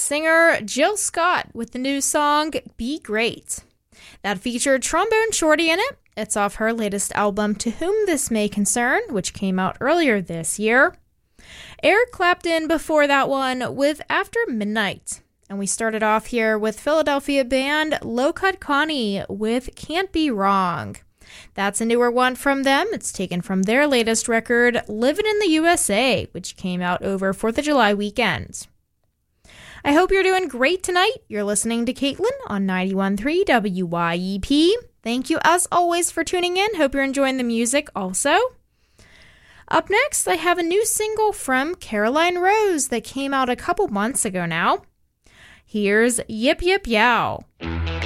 singer Jill Scott with the new song Be Great. That featured Trombone Shorty in it. It's off her latest album To Whom This May Concern, which came out earlier this year. Eric Clapton before that one with After Midnight. And we started off here with Philadelphia band Low Cut Connie with Can't Be Wrong. That's a newer one from them. It's taken from their latest record, Livin' in the USA, which came out over 4th of July weekend. I hope you're doing great tonight. You're listening to Caitlin on 91.3 WYEP. Thank you as always for tuning in. Hope you're enjoying the music also. Up next, I have a new single from Caroline Rose that came out a couple months ago now. Here's Yip Yip Yow.